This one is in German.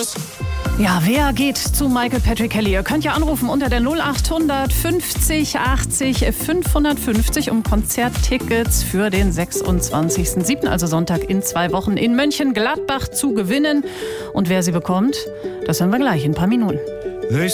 aus. Ja, wer geht zu Michael Patrick Kelly? Ihr könnt ja anrufen unter der 0800 50 80 550 um Konzerttickets für den 26.07., also Sonntag in 2 Wochen in Mönchengladbach zu gewinnen. Und wer sie bekommt, das hören wir gleich in ein paar Minuten.